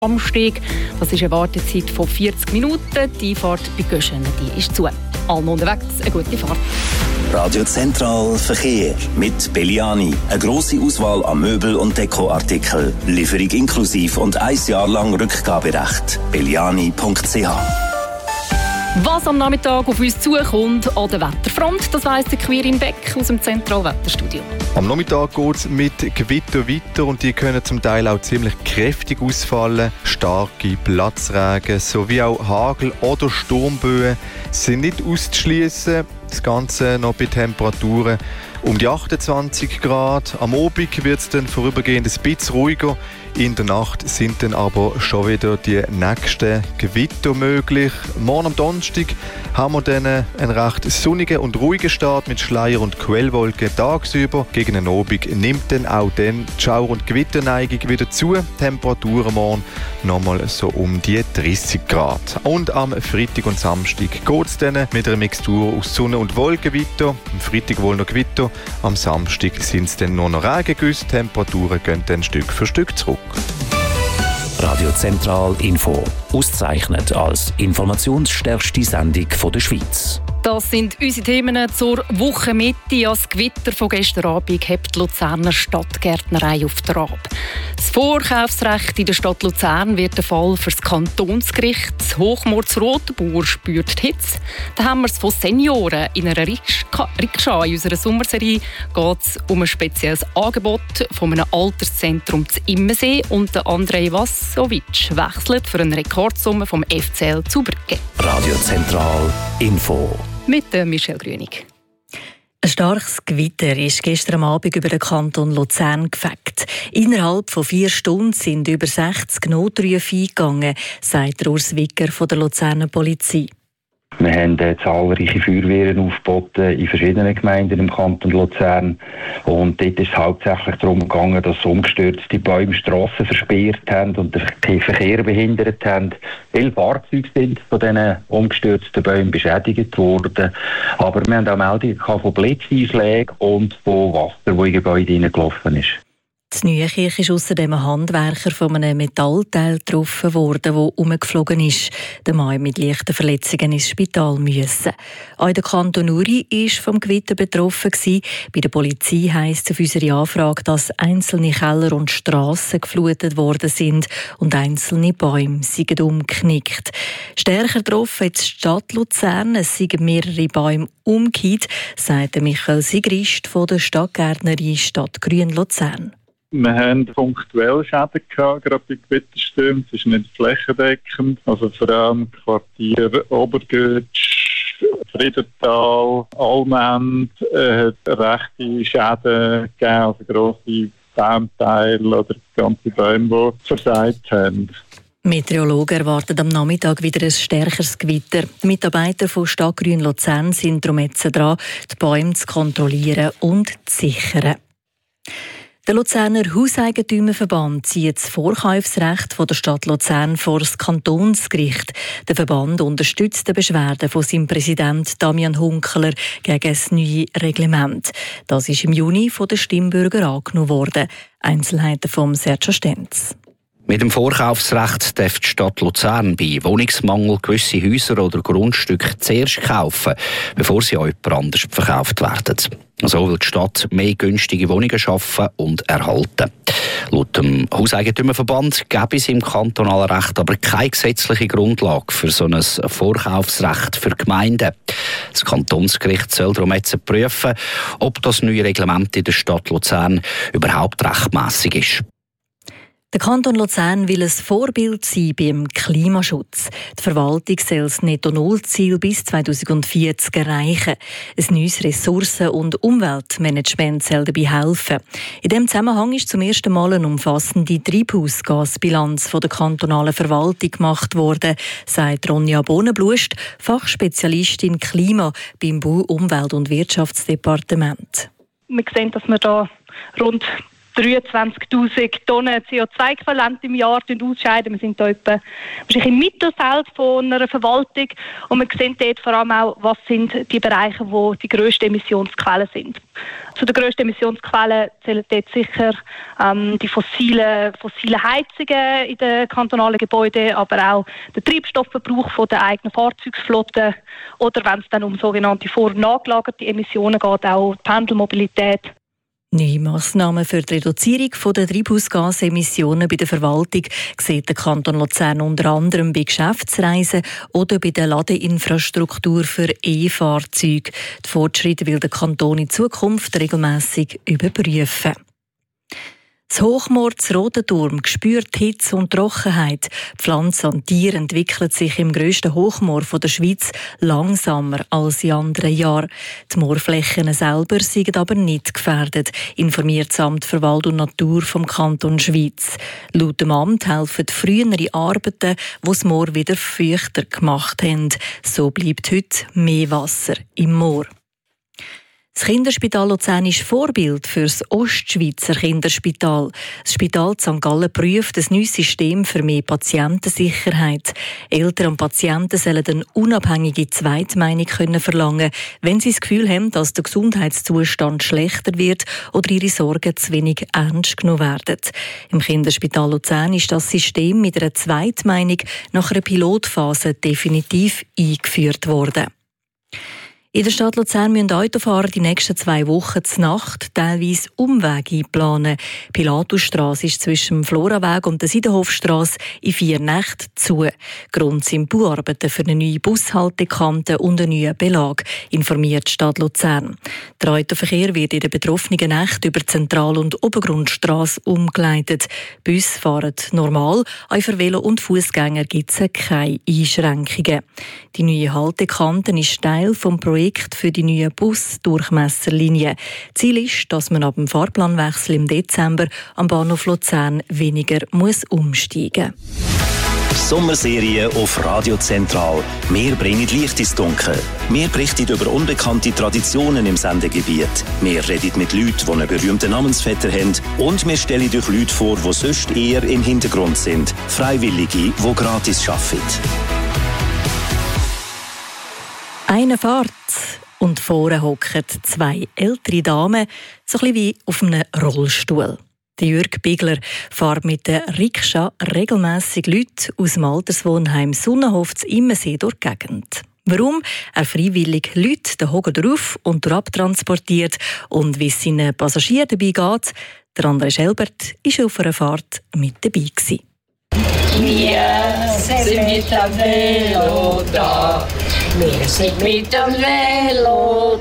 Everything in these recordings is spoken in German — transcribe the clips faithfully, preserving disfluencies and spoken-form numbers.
Amsteg. Das ist eine Wartezeit von vierzig Minuten. Die Fahrt bei Göschen die ist zu. Allen unterwegs, eine gute Fahrt. Radio Zentral Verkehr mit Belliani. Eine grosse Auswahl an Möbel- und Dekoartikeln. Lieferung inklusiv und ein Jahr lang Rückgaberecht. belliani punkt c h. Was am Nachmittag auf uns zukommt an der Wetterfront, das weiss der Quirin Beck aus dem Zentralwetterstudio. Am Nachmittag geht es mit Gewitter weiter und die können zum Teil auch ziemlich kräftig ausfallen. Starke Platzregen sowie auch Hagel- oder Sturmböen sind nicht auszuschließen. Das Ganze noch bei Temperaturen um die achtundzwanzig Grad. Am Abend wird es dann vorübergehend ein bisschen ruhiger. In der Nacht sind dann aber schon wieder die nächsten Gewitter möglich. Morgen am Donnerstag haben wir dann einen recht sonnigen und ruhigen Start mit Schleier- und Quellwolken tagsüber. Gegen den Abend nimmt dann auch dann die Schauer- und Gewitterneigung wieder zu. Temperaturen morgen nochmal so um die dreißig Grad. Und am Freitag und Samstag geht es dann mit einer Mixtur aus Sonne und Wolken weiter. Am Freitag wohl noch Gewitter, am Samstag sind es dann nur noch Regengüsse. Temperaturen gehen dann Stück für Stück zurück. Radio Zentral Info. Ausgezeichnet als informationsstärkste Sendung der Schweiz. Das sind unsere Themen zur Wochenmitte. Als Gewitter von gestern Abend hebt die Luzerner Stadtgärtnerei auf Trab. Das Vorkaufsrecht in der Stadt Luzern wird der Fall für das Kantonsgericht. Das Hochmoor Rotenbauer spürt die Hitze. Da haben wir es von Senioren. In einer Rikscha in unserer Sommerserie geht es um ein spezielles Angebot von einem Alterszentrum zu Immensee. Und der Andrej Vassovic wechselt für eine Rekordsumme vom F C L zu Brügge. Radio Zentral Info. Mit Michelle Grünig. Ein starkes Gewitter ist gestern Abend über den Kanton Luzern gefegt. Innerhalb von vier Stunden sind über sechzig Notrufe eingegangen, sagt Urs Wicker von der Luzerner Polizei. Wir haben äh, zahlreiche Feuerwehren aufgeboten in verschiedenen Gemeinden im Kanton Luzern. Und dort ist es hauptsächlich darum gegangen, dass umgestürzte Bäume Strassen versperrt haben und den Verkehr behindert haben. Viele Fahrzeuge sind von diesen umgestürzten Bäumen beschädigt worden. Aber wir haben auch Meldungen von Blitzeinschlägen und von Wasser, das in Gebäude hineingelaufen ist. In Neuenkirch ist außerdem ein Handwerker von einem Metallteil getroffen worden, der umgeflogen ist. Der Mann mit leichten Verletzungen ins Spital müssen. Auch der Kanton Uri war vom Gewitter betroffen. Bei der Polizei heisst es auf unsere Anfrage, dass einzelne Keller und Strassen geflutet worden sind und einzelne Bäume sind umgeknickt. Stärker getroffen jetzt die Stadt Luzern. Es sind mehrere Bäume umgekehrt, sagt Michael Sigrist von der Stadtgärtnerei Stadtgrün Luzern. Wir haben punktuell Schäden gehabt, gerade bei Gewitterstürmen. Es ist nicht flächendeckend. Also vor allem Quartier Obergötsch, Friedental, Allmend äh, hat rechte Schäden gegeben, also grosse Baumteile oder ganze Bäume, die versagt haben. Meteorologen erwarten am Nachmittag wieder ein stärkeres Gewitter. Die Mitarbeiter von Stadtgrün Luzern sind darum jetzt dran, die Bäume zu kontrollieren und zu sichern. Der Luzerner Hauseigentümerverband zieht das Vorkaufsrecht von der Stadt Luzern vor das Kantonsgericht. Der Verband unterstützt die Beschwerde von seinem Präsident Damian Hunkeler gegen das neue Reglement. Das ist im Juni von den Stimmbürgern angenommen worden. Einzelheiten vom Sergio Stenz. Mit dem Vorkaufsrecht darf die Stadt Luzern bei Wohnungsmangel gewisse Häuser oder Grundstücke zuerst kaufen, bevor sie an jemand anders verkauft werden. So will die Stadt mehr günstige Wohnungen schaffen und erhalten. Laut dem Hauseigentümerverband gäbe es im kantonalen Recht aber keine gesetzliche Grundlage für so ein Vorkaufsrecht für Gemeinden. Das Kantonsgericht soll darum jetzt prüfen, ob das neue Reglement in der Stadt Luzern überhaupt rechtmäßig ist. Der Kanton Luzern will ein Vorbild sein beim Klimaschutz. Die Verwaltung soll das Netto-Null-Ziel bis zweitausendvierzig erreichen. Ein neues Ressourcen- und Umweltmanagement soll dabei helfen. In diesem Zusammenhang ist zum ersten Mal eine umfassende Treibhausgasbilanz von der kantonalen Verwaltung gemacht worden, sagt Ronja Bohnenblust, Fachspezialistin Klima beim Bau-, Umwelt- und Wirtschaftsdepartement. Wir sehen, dass wir da rund dreiundzwanzigtausend Tonnen C O zwei Äquivalent im Jahr ausscheiden. Wir sind da etwa wahrscheinlich im Mittelfeld von einer Verwaltung und wir sehen dort vor allem auch, was sind die Bereiche, wo die grössten Emissionsquellen sind. Zu den grössten Emissionsquellen zählen dort sicher ähm, die fossilen, fossilen Heizungen in den kantonalen Gebäuden, aber auch der Treibstoffverbrauch von der eigenen Fahrzeugflotte oder wenn es dann um sogenannte vor- und nachgelagerte Emissionen geht, auch die Pendelmobilität. Neue Massnahmen für die Reduzierung der Treibhausgasemissionen bei der Verwaltung sieht der Kanton Luzern unter anderem bei Geschäftsreisen oder bei der Ladeinfrastruktur für E-Fahrzeuge. Die Fortschritte will der Kanton in Zukunft regelmässig überprüfen. Das Hochmoor zu Rodenturm spürt Hitze und Trockenheit. Pflanzen und Tiere entwickeln sich im grössten Hochmoor der Schweiz langsamer als in anderen Jahren. Die Moorflächen selber sind aber nicht gefährdet, informiert das Amt für Wald und Natur vom Kanton Schweiz. Laut dem Amt helfen frühere Arbeiten, die das Moor wieder feuchter gemacht haben. So bleibt heute mehr Wasser im Moor. Das Kinderspital Luzern ist Vorbild für das Ostschweizer Kinderspital. Das Spital Sankt Gallen prüft ein neues System für mehr Patientensicherheit. Eltern und Patienten sollen eine unabhängige Zweitmeinung können verlangen, wenn sie das Gefühl haben, dass der Gesundheitszustand schlechter wird oder ihre Sorgen zu wenig ernst genommen werden. Im Kinderspital Luzern ist das System mit einer Zweitmeinung nach einer Pilotphase definitiv eingeführt worden. In der Stadt Luzern müssen Autofahrer die nächsten zwei Wochen zur Nacht teilweise Umwege einplanen. Die Pilatusstrasse ist zwischen dem Floraweg und der Siedenhofstrasse in vier Nächten zu. Grund sind Bauarbeiten für eine neue Bushaltekante und einen neuen Belag, informiert die Stadt Luzern. Der Autoverkehr wird in den betroffenen Nächten über die Zentral- und Obergrundstrasse umgeleitet. Busse fahren normal, auch für Velo- und Fußgänger gibt es keine Einschränkungen. Die neue Haltekante ist Teil des Projekts für die neue Busdurchmesserlinie. Ziel ist, dass man ab dem Fahrplanwechsel im Dezember am Bahnhof Luzern weniger muss umsteigen muss. Sommerserie auf Radio Zentral. Wir bringen Licht ins Dunkel. Wir berichten über unbekannte Traditionen im Sendegebiet. Wir reden mit Leuten, die einen berühmten Namensvetter haben. Und wir stellen euch Leute vor, die sonst eher im Hintergrund sind. Freiwillige, die gratis arbeiten. Eine Fahrt und vorne hocken zwei ältere Damen, so ein bisschen wie auf einem Rollstuhl. Der Jürg Bigler fährt mit der Rikscha regelmässig Leute aus dem Alterswohnheim Sonnenhof zu Immensee durch die Gegend. Warum er freiwillig Leute den Hogen drauf und durchab transportiert und wie es seinen Passagieren dabei geht, der André Schelbert war auf einer Fahrt mit dabei gewesen. Wir sind mit dem Velo da. Wir sind mit dem Velo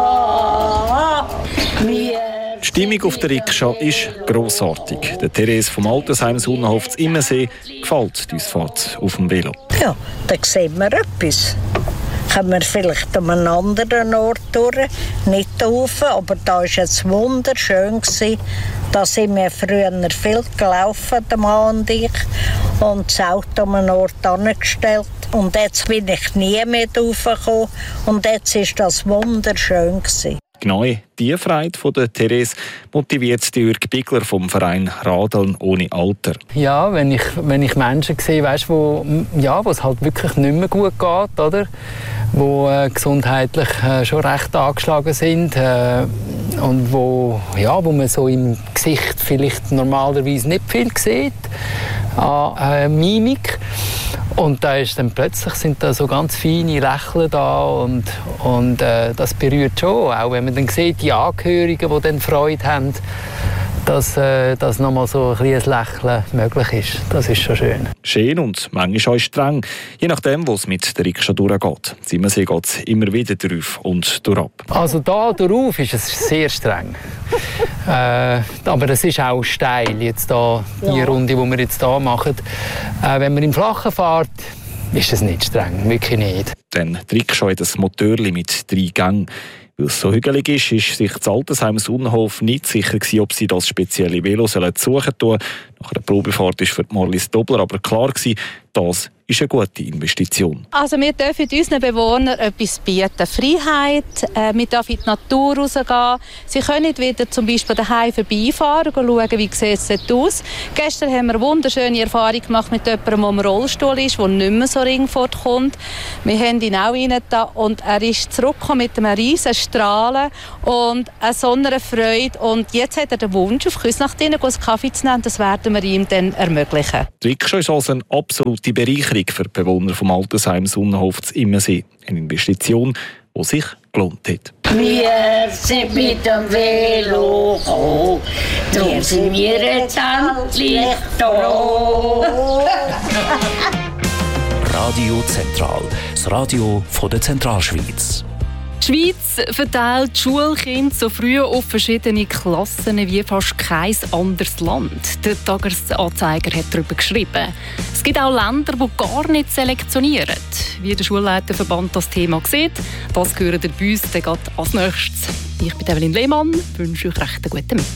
da. Wir Die Stimmung auf der Rikscha ist grossartig. Der Therese vom Altersheim Sonnenhof zu Immensee gefällt die Ausfahrt auf dem Velo. Ja, da sehen wir etwas. Können wir vielleicht an einem anderen Ort durch, nicht da rauf, aber da war es wunderschön. Da sind wir früher viel gelaufen, der Mann und ich, und das Auto an einen Ort angestellt. Und jetzt bin ich nie mehr raufgekommen und jetzt war das wunderschön. Genau diese Freude von der Therese motiviert die Jürg Bigler vom Verein Radeln ohne Alter. Ja, wenn ich, wenn ich Menschen sehe, weißt, wo ja, es halt wirklich nicht mehr gut geht, oder? Wo äh, gesundheitlich äh, schon recht angeschlagen sind äh, und wo, ja, wo man so im Gesicht vielleicht normalerweise nicht viel sieht an äh, Mimik. Und da ist dann plötzlich sind da so ganz feine Lächeln da und, und äh, das berührt schon, auch wenn man dann sieht, die Angehörigen, die dann Freude haben, dass, äh, dass nochmal so ein kleines Lächeln möglich ist. Das ist schon schön. Schön und manchmal auch streng, je nachdem, wo es mit der Rikscha durchgeht. Simmensee geht es immer wieder drauf und durchab. Also da drauf ist es sehr streng. äh, aber es ist auch steil, jetzt da, die ja. Runde, die wir jetzt hier machen. Äh, wenn man im Flachen fährt, ist es nicht streng, wirklich nicht. Dann die Rikscha hat ein Motorli mit drei Gängen. Weil es so hügelig ist, ist sich das Altersheim Sonnenhof nicht sicher gewesen, ob sie das spezielle Velo suchen sollen. Nach der Probefahrt war für Marlies Dobler aber klar gewesen, das ist eine gute Investition. Also wir dürfen unseren Bewohnern etwas bieten. Freiheit, äh, wir dürfen in die Natur rausgehen. Sie können wieder zum Beispiel daheim vorbeifahren und schauen, wie sieht es dort aus. Gestern haben wir eine wunderschöne Erfahrung gemacht mit jemandem, der im Rollstuhl ist, der nicht mehr so ringfort kommt. Wir haben ihn auch rein da und er ist zurückgekommen mit einem riesen Strahlen und einer Sonnenfreude. Und jetzt hat er den Wunsch, auf Küsnacht einen Kaffee zu nehmen. Das werden wir ihm dann ermöglichen. Die Rikscha ist also eine absolute Bereicherung für die Bewohner vom Altersheim Sonnenhof zu Immensee. Eine Investition, die sich gelohnt hat. Wir sind mit dem Velo gekommen, darum sind wir jetzt endlich da. Radio Zentral, das Radio von der Zentralschweiz. Die Schweiz verteilt die Schulkinder so früh auf verschiedene Klassen wie fast kein anderes Land. Der Tagesanzeiger hat darüber geschrieben. Es gibt auch Länder, die gar nicht selektionieren. Wie der Schulleiterverband das Thema sieht, das hören wir bei uns dann als nächstes. Ich bin Evelyn Lehmann, wünsche euch recht einen guten Mittag.